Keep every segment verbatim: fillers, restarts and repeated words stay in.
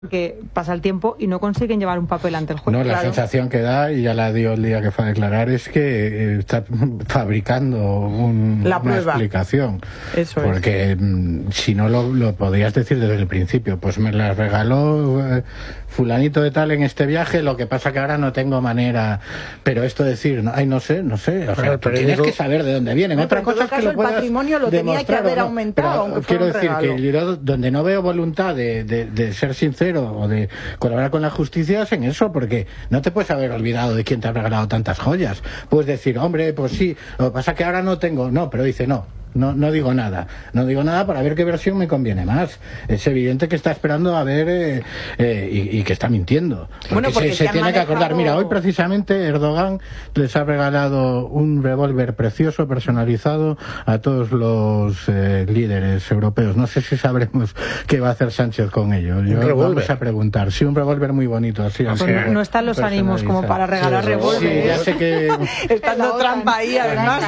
que pasa el tiempo y no consiguen llevar un papel ante el juez. No, la claro. sensación que da, y ya la dio el día que fue a declarar, es que eh, está fabricando un, la una prueba. explicación. Eso porque es. mm, si no lo, lo podías decir desde el principio, pues me la regaló eh, fulanito de tal en este viaje, lo que pasa que ahora no tengo manera, pero esto decir, no, ay, no sé, no sé, o sea, tú tienes que saber de dónde vienen. No, Otra cosa es que lo el puedas patrimonio lo tenía que haber no, aumentado, aunque quiero fuera un decir regalo. que yo donde no veo voluntad de, de, de ser sincero o de colaborar con la justicia es en eso, porque no te puedes haber olvidado de quién te ha regalado tantas joyas. Puedes decir, hombre, pues sí, lo que pasa es que ahora no tengo, no, pero dice, no, no, no digo nada, no digo nada para ver qué versión me conviene más. Es evidente que está esperando a ver eh, eh, y, y que está mintiendo. Porque bueno, porque se, se, se tiene manejado... que acordar, mira, hoy precisamente Erdogan les ha regalado un revólver precioso, personalizado a todos los eh, líderes europeos. No sé si sabremos qué va a hacer Sánchez con ello. Yo vamos a preguntar. Sí, un revólver muy bonito. Así, pues no, no están los ánimos como para regalar sí, revólveres. Sí, ya sé que... Estando trampa ahí, además.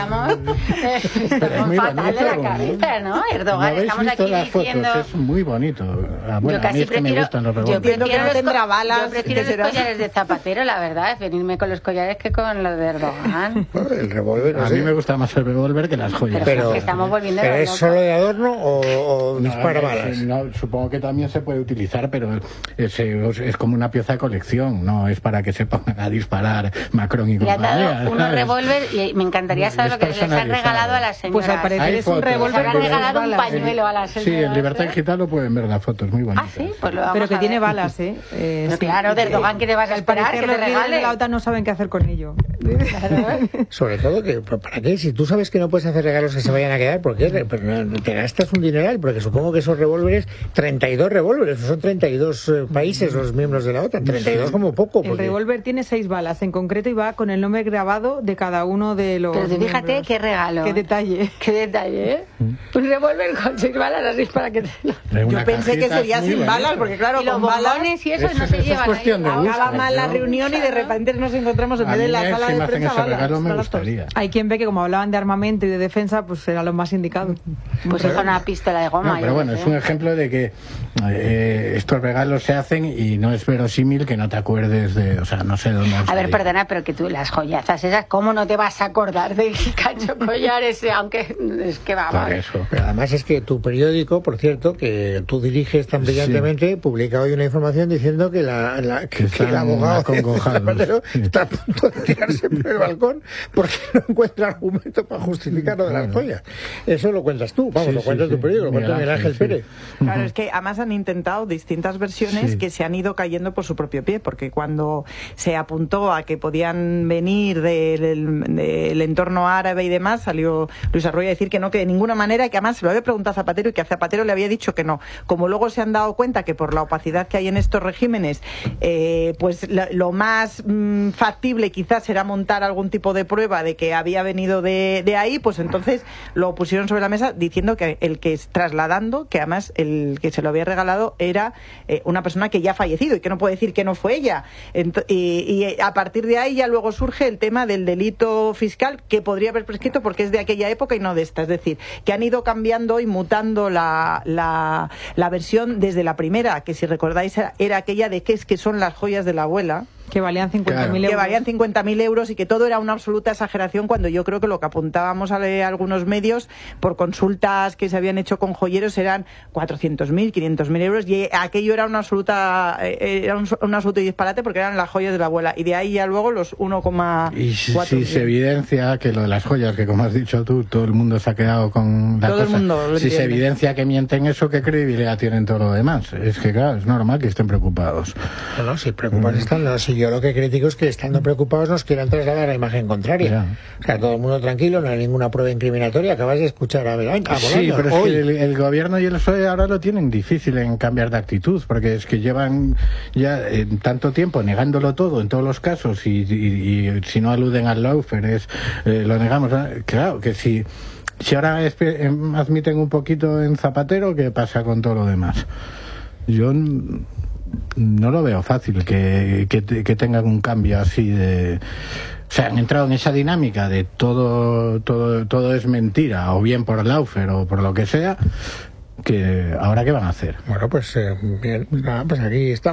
Estamos fatal de la cabeza, ¿no? Erdogan, ¿no estamos aquí las diciendo... Fotos? Es muy bonito. Ah, bueno, yo casi a mí es prefiero, que me gustan los revólveres. Yo prefiero, que no los, tendrá balas, yo prefiero los collares de Zapatero, la verdad, es venirme con los collares que con los de Erdogan. Bueno, el revólver, no a sé. mí me gusta más el revólver que las joyas. Pero, pero, estamos volviendo ¿pero es solo de adorno o, o no, dispara no, balas? No, supongo que también se puede utilizar, pero es, es, es como una pieza de colección, no es para que se pongan a disparar Macron y compañía. Le ha dado unos revólver y me encantaría saber lo que les han regalado a las señoras. Pues al parecer es un revólver. Les han regalado un pañuelo a las señoras. Sí, en Libertad Digital lo pueden ver las fotos, muy bonitas. Ah, sí, pues lo vamos pero que a tiene ver. balas, ¿eh? eh sí. Claro, de Erdogan, ¿qué te vas a esperar? Que te los líderes regale. de la OTAN no saben qué hacer con ello. Claro. Sobre todo, que ¿para qué? Si tú sabes que no puedes hacer regalos que se vayan a quedar, ¿por qué? Pero no, te gastas un dineral, porque supongo que esos revólveres, treinta y dos revólveres, son treinta y dos eh, países los miembros de la OTAN, treinta y dos como poco. Porque... El revólver tiene seis balas en concreto y va con el nombre grabado de cada uno de los Pero fíjate miembros. qué regalo. Qué detalle. Qué detalle, ¿eh? Un revólver con seis balas así para que te lo... Yo pensé que sería sin bonita. balas, porque claro, y los con balas y eso, eso no se eso llevan es cuestión ahí. de gusto. Acaba mal la reunión y de repente nos encontramos en a vez de mí la me, sala si de me hacen prensa ese balas. regalo me gustaría. Hay quien ve que como hablaban de armamento y de defensa, pues era lo más indicado. Pues es una pistola de goma. No, pero bueno, es un ejemplo de que eh, estos regalos se hacen y no es verosímil que no te acuerdes de, o sea, no sé dónde. A ver, perdona, pero que tú las joyazas esas, ¿cómo no te vas a acordar del cacho collar ese? Aunque es que va Por mal. eso. Pero además es que tu periódico, por cierto, que tú diriges tan brillantemente, sí. publica hoy una información diciendo que, la, la, que, que el abogado de sí. está a punto de tirarse por el balcón porque no encuentra argumento para justificar lo de las joyas. Eso lo cuentas tú, vamos, sí, lo cuenta sí, tu sí. periódico, lo cuenta Miguel Ángel sí. Pérez. Claro, es que además han intentado distintas versiones sí. que se han ido cayendo por su propio pie, porque cuando se apuntó a que podían venir del, del, del entorno árabe y demás, salió Luis Arroyo a decir que no, que de ninguna manera, que además se lo había preguntado a Zapatero y que a Zapatero le había dicho que no. Como luego se han dado cuenta que por la opacidad que hay en estos regímenes, eh, pues lo, lo más mmm, factible quizás era montar algún tipo de prueba de que había venido de, de ahí, pues entonces lo pusieron sobre la mesa diciendo que el que es trasladando, que además el que se lo había regalado era eh, una persona que ya ha fallecido y que no puede decir que no fue ella. Ent y, y a partir de ahí ya luego surge el tema del delito fiscal que podría haber prescrito porque es de aquella época y no de esta. Es decir, que han ido cambiando y mutando la, la, la versión desde la primera, que si recordáis era, era aquella de que es que son las joyas de la abuela. Que valían cincuenta mil claro. euros. Que valían cincuenta mil euros y que todo era una absoluta exageración cuando yo creo que lo que apuntábamos a algunos medios por consultas que se habían hecho con joyeros eran cuatrocientos mil, quinientos mil euros y aquello era una absoluta era un, un absoluto disparate porque eran las joyas de la abuela y de ahí ya luego los uno coma cuatro. Y si se evidencia que lo de las joyas, que como has dicho tú, todo el mundo se ha quedado con la todo cosa. El mundo lo si entiende. Se evidencia que mienten eso, ¿qué credibilidad tienen todo lo demás? Es que claro, es normal que estén preocupados. No, no, si preocupados mm. están, no, si yo lo que critico es que estando preocupados nos quieran trasladar la imagen contraria. Ya. O sea, todo el mundo tranquilo, no hay ninguna prueba incriminatoria. Acabas de escuchar a Bolaños. Sí, pero es hoy. que el, el gobierno y el P S O E ahora lo tienen difícil en cambiar de actitud, porque es que llevan ya eh, tanto tiempo negándolo todo en todos los casos y, y, y si no aluden al lawfare es eh, lo negamos. Claro, que si si ahora admiten un poquito en Zapatero, ¿qué pasa con todo lo demás? Yo no lo veo fácil que, que, que tengan un cambio así de... O sea, han entrado en esa dinámica de todo todo todo es mentira, o bien por lawfare o por lo que sea, que ahora qué van a hacer. Bueno, pues eh, bien, nada, pues aquí está.